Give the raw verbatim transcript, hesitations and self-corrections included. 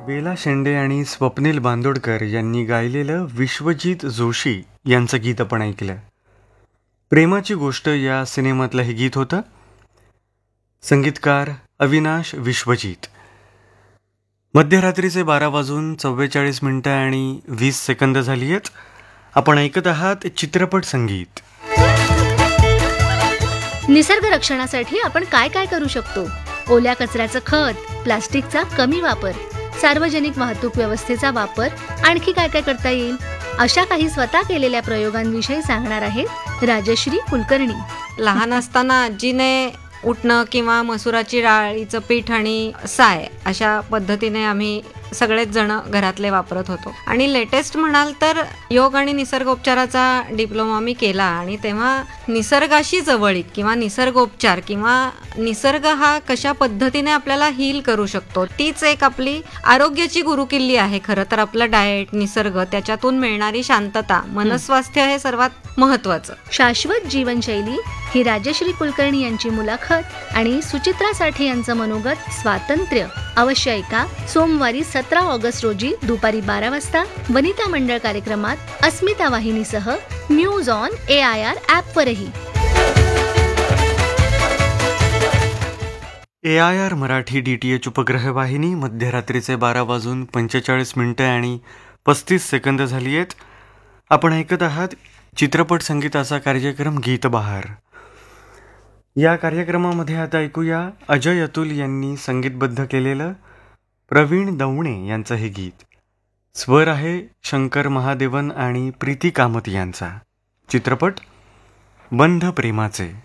बेला शेंडे आणि स्वप्नील बांदोडकर यांनी गायलेलं विश्वजित जोशी यांचं गीत आपण ऐकलं. प्रेमाची गोष्ट या सिनेमातलं हे गीत होतं. संगीतकार अविनाश विश्वजित. मध्यरात्रीचे बारा वाजून चव्वेचाळीस मिनिटं आणि वीस सेकंद झाली आहेत. आपण ऐकत आहात चित्रपट संगीत. निसर्ग रक्षणासाठी आपण काय काय करू शकतो? ओल्या कचऱ्याचं खत, प्लास्टिकचा कमी वापर, सार्वजनिक वाहतूक व्यवस्थेचा वापर, आणखी काय काय करता येईल? अशा काही स्वतः केलेल्या प्रयोगांविषयी सांगणार आहेत राजश्री कुलकर्णी. लहान असताना आजीने उठणं किंवा मसुराची डाळीचं पीठ आणि साय अशा पद्धतीने आम्ही सगळेच जण घरातले वापरत होतो. आणि लेटेस्ट म्हणाल तर योग आणि निसर्गोपचाराचा डिप्लोमा मी केला आणि तेव्हा निसर्गाशी जवळीक किंवा निसर्गोपचार किंवा निसर्ग हा कशा पद्धतीने आपल्याला हील करू शकतो तीच एक आपली आरोग्याची गुरुकिल्ली आहे. खरं तर आपलं डाएट, निसर्ग, त्याच्यातून मिळणारी शांतता, मनस्वास्थ्य हे सर्वात महत्वाचं. शाश्वत जीवनशैली ही राजश्री कुलकर्णी यांची मुलाखत आणि सुचित्रा साठे यांचं मनोगत स्वातंत्र्य अवश्य ऐका. सोमवारी सतरा ऑगस्ट रोजी दुपारी बारा वाजता वनिता मंडळ कार्यक्रमात अस्मिता वाहिनीसह news on A I R ॲपवरही. A I R Marathi D T H उपग्रह वाहिनी. मध्यरात्रीचे बारा वाजून पंचेचाळीस मिनिटं आणि पस्तीस सेकंद झाली आहेत. आपण ऐकत आहात चित्रपट संगीताचा कार्यक्रम गीत बहार. या कार्यक्रमामध्ये आता ऐकूया अजय अतुल यांनी संगीतबद्ध केलेलं प्रवीण दवणे यांचं हे गीत. स्वर आहे शंकर महादेवन आणि प्रीती कामत यांचा. चित्रपट बंध प्रेमाचे.